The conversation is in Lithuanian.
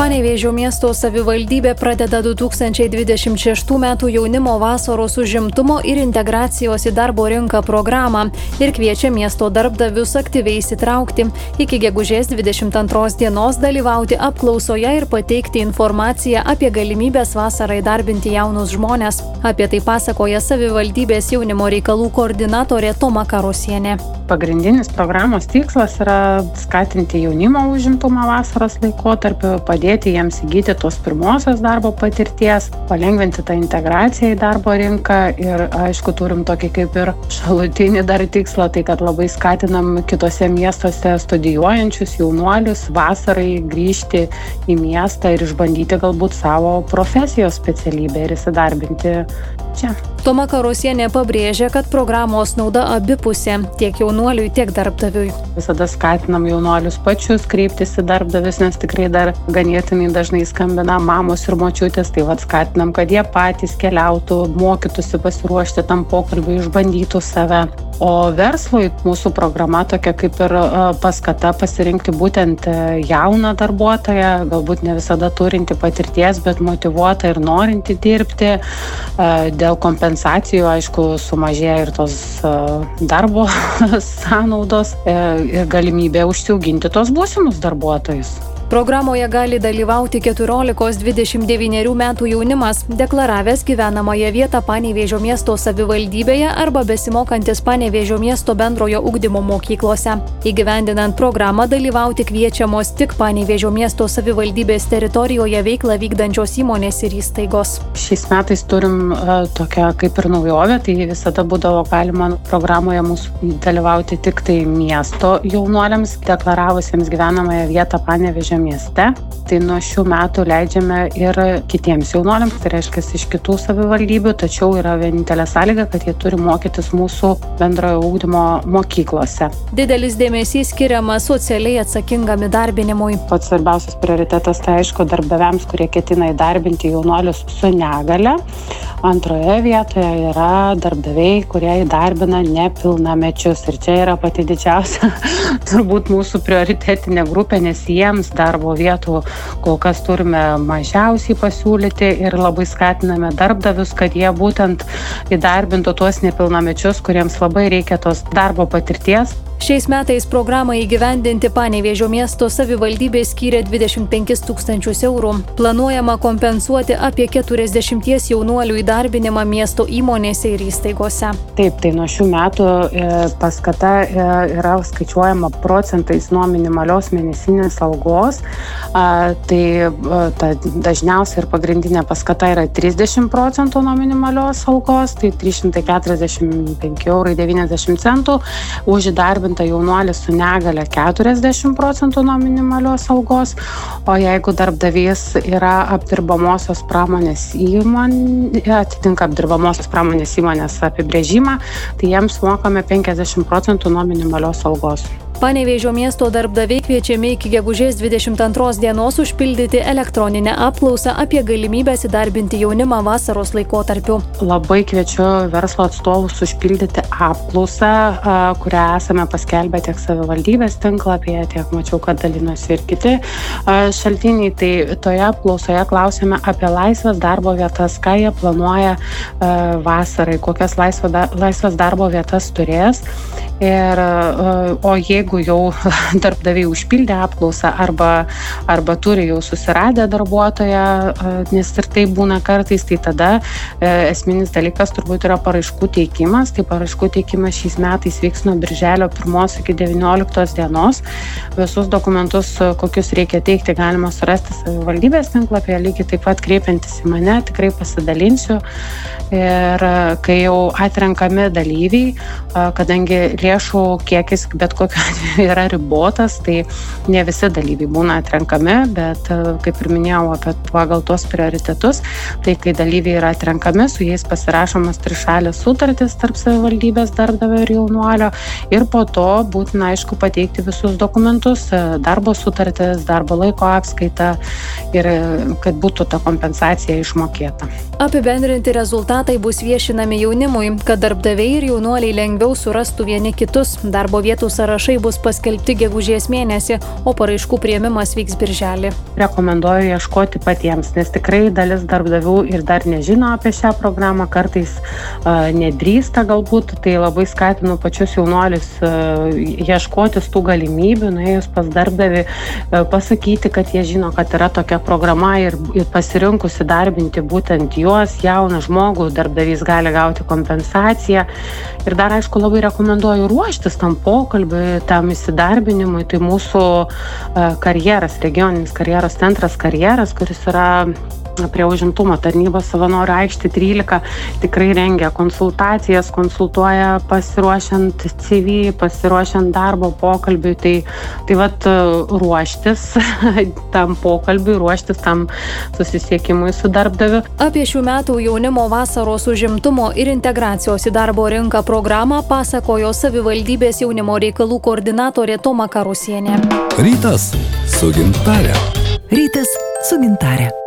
Panevėžio miesto savivaldybė pradeda 2026 m. jaunimo vasaros užimtumo ir integracijos į darbo rinką programą ir kviečia miesto darbdavius aktyviai įsitraukti. Iki gegužės 22 dienos dalyvauti apklausoje ir pateikti informaciją apie galimybės vasarą įdarbinti jaunus žmones. Apie tai pasakoja savivaldybės jaunimo reikalų koordinatorė Toma Karosienė. Pagrindinis programos tikslas yra skatinti jaunimo užimtumą vasaros laikotarpiu, padėti jiems įgyti tos pirmosios darbo patirties, palengventi tą integraciją į darbo rinką ir, aišku, turim tokį kaip ir šalutinį dar tikslą, tai kad labai skatinam kitose miestuose studijuojančius jaunuolius vasarai grįžti į miestą ir išbandyti galbūt savo profesijos specialybę ir įsidarbinti čia. Toma Karosienė pabrėžia, kad programos nauda abipusė, tiek jaunuoliui, tiek darbdaviui. Visada skatinam jaunuolius pačius kreiptis į darbdavius, nes tikrai dar ganėtinai dažnai skambina mamos ir močiutės, tai skatinam, kad jie patys keliautų, mokytųsi pasiruošti tam pokalbiui, išbandytų save. O verslui mūsų programa tokia kaip ir paskata pasirinkti būtent jauną darbuotoją, galbūt ne visada turinti patirties, bet motyvuotą ir norinti dirbti. Dėl kompensacijų, aišku, sumažėja ir tos darbo sąnaudos ir galimybė užsiauginti tos būsimus darbuotojus. Programoje gali dalyvauti 14-29 metų jaunimas, deklaravęs gyvenamąją vietą Panevėžio miesto savivaldybėje arba besimokantis Panevėžio miesto bendrojo ugdymo mokyklose. Įgyvendinant programą dalyvauti kviečiamos tik Panevėžio miesto savivaldybės teritorijoje veiklą vykdančios įmonės ir įstaigos. Šiais metais turim tokią kaip ir naujovę, tai visada būdavo galima programoje mūsų dalyvauti tik tai miesto jaunuoliams, deklaravusiems gyvenamąją vietą Panevėžio mieste. Tai nuo šių metų leidžiame ir kitiems jaunuoliams, tai reiškia iš kitų savivaldybių, tačiau yra vienintelė sąlyga, kad jie turi mokytis mūsų bendrojo ugdymo mokyklose. Didelis dėmesys skiriamas socialiai atsakingam įdarbinimui. Pats svarbiausias prioritetas tai aišku darbdaviams, kurie ketina įdarbinti jaunuolius su negale. Antroje vietoje yra darbdaviai, kurie įdarbina nepilnamečius. Ir čia yra pati didžiausia turbūt mūsų prioritetinė grupė, nes jiems darbo vietų kol kas turime mažiausiai pasiūlyti ir labai skatiname darbdavius, kad jie būtent įdarbintų tuos nepilnamečius, kuriems labai reikia tos darbo patirties. Šiais metais programą įgyvendinti Panevėžio miesto savivaldybė skyrė 25 000 eurų. Planuojama kompensuoti apie 40 jaunuolių įdarbinimą miesto įmonėse ir įstaigose. Taip, tai nuo šių metų paskata yra skaičiuojama procentais nuo minimalios mėnesinės algos. Tai dažniausia ir pagrindinė paskata yra 30% nuo minimalios algos, tai 345,90 €. Už įdarbinimą jaunuolis su negale 40% nuo minimalios algos, o jeigu darbdavys yra apdirbamosios pramonės įmonė, atitinka apdirbamosios pramonės įmonės apibrėžimą, tai jiems mokame 50% nuo minimalios algos. Panevėžio miesto darbdaviai kviečiami iki gegužės 22 dienos užpildyti elektroninę apklausą apie galimybės įdarbinti jaunimą vasaros laikotarpiu. Labai kviečiu verslo atstovus užpildyti apklausą, kurią esame paskelbę tiek savivaldybės tinklapyje, tiek mačiau, kad dalinosi ir kiti šaltiniai. Tai toje apklausoje klausėme apie laisvas darbo vietas, ką jie planuoja vasarai, kokias laisvas darbo vietas turės. O jeigu jau darbdaviai užpildė apklausą arba turi jau susiradę darbuotoją, nes ir tai būna kartais, tai tada esminis dalykas turbūt yra paraiškų teikimas. Tai paraiškų teikimas šiais metais vyks nuo birželio 1 iki 19 dienos. Visus dokumentus, kokius reikia teikti, galima surasti savivaldybės tinklapyje, lygiai taip pat kreipiantis į mane, tikrai pasidalinsiu. Ir kai jau atrenkami dalyviai, kadangi lėšų kiekis bet kokiu atveju yra ribotas, tai ne visi dalyviai būna atrenkami, bet kaip ir minėjau apie pagal tuos prioritetus, tai kai dalyviai yra atrenkami, su jais pasirašomas trišalės sutartis tarp savivaldybės, darbdavio ir jaunuolio ir po to būtina aišku pateikti visus dokumentus, darbo sutartis, darbo laiko apskaitą ir kad būtų ta kompensacija išmokėta. Apibendrinti rezultatai bus viešinami jaunimui, kad darbdaviai ir jaunuoliai lengviau surastų vieni vieni kitus. Darbo vietų sąrašai bus paskelbti gegužės mėnesį, o paraiškų priėmimas vyks birželį. Rekomenduoju ieškoti patiems, nes tikrai dalis darbdavių ir dar nežino apie šią programą, kartais nedrįsta galbūt, tai labai skatinu pačius jaunuolius ieškotis tų galimybių, nuėjus pas darbdavį, pasakyti, kad jie žino, kad yra tokia programa ir pasirinkus įdarbinti būtent juos, jauną žmogų, darbdavys gali gauti kompensaciją. Ir dar, aišku, labai rekomenduoju ruoštis tam pokalbiui, tam įsidarbinimui. Tai mūsų karjeras, regioninis karjeros centras Karjeras, kuris yra prie užimtumo tarnybos Savanorių aikštė 13, tikrai rengia konsultacijas, konsultuoja pasiruošiant CV, pasiruošiant darbo pokalbiui. Tai vat ruoštis tam pokalbiui, ruoštis tam susisiekimui su darbdaviu. Apie šių metų jaunimo vasaros užimtumo ir integracijos į darbo rinką programą pasakojo savivaldybės jaunimo reikalų koordinatorė Toma Karusienė. Rytas su Gintare. Rytas su Gintare.